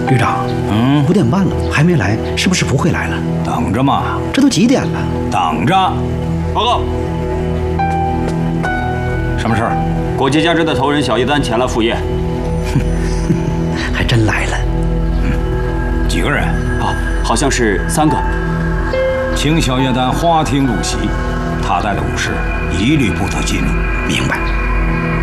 旅长，5点半了，还没来，是不是不会来了？ 等着嘛。 这都几点了？ 等着。 报告。 什么事儿？ 国际价值的头人小叶丹前来赴宴。 还真来了。 几个人？ 啊，好像是3个。 请小叶丹花厅入席，他带的武士一律不得进入。 明白。